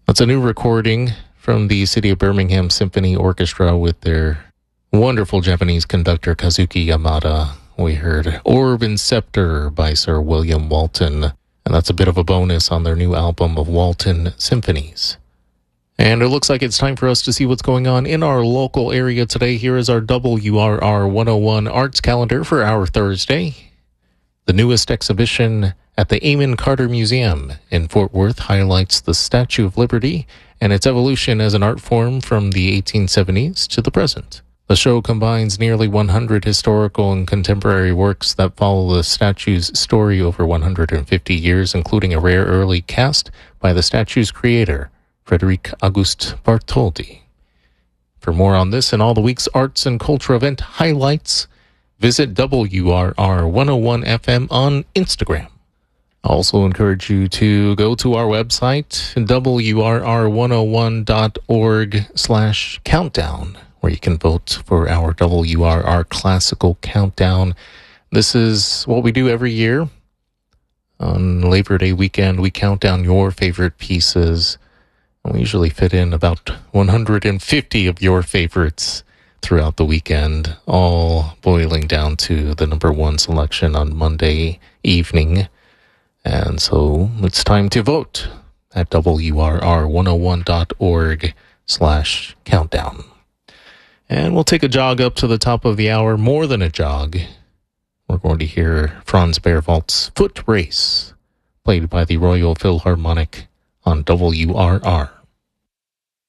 That's a new recording from the City of Birmingham Symphony Orchestra with their wonderful Japanese conductor Kazuki Yamada. We heard Orb and Scepter by Sir William Walton, and that's a bit of a bonus on their new album of Walton Symphonies. And it looks like it's time for us to see what's going on in our local area today. Here is our WRR 101 Arts Calendar for our Thursday. The newest exhibition at the Amon Carter Museum in Fort Worth highlights the Statue of Liberty and its evolution as an art form from the 1870s to the present. The show combines nearly 100 historical and contemporary works that follow the statue's story over 150 years, including a rare early cast by the statue's creator, Frederic Auguste Bartholdi. For more on this and all the week's arts and culture event highlights, visit WRR 101 FM on Instagram. I also encourage you to go to our website, wrr101.org/countdown, where you can vote for our WRR Classical Countdown. This is what we do every year. On Labor Day weekend, we count down your favorite pieces. We usually fit in about 150 of your favorites throughout the weekend, all boiling down to the number one selection on Monday evening. And so it's time to vote at WRR101.org/countdown. And we'll take a jog up to the top of the hour, more than a jog. We're going to hear Franz Behrwaldt's Foot Race, played by the Royal Philharmonic on WRR.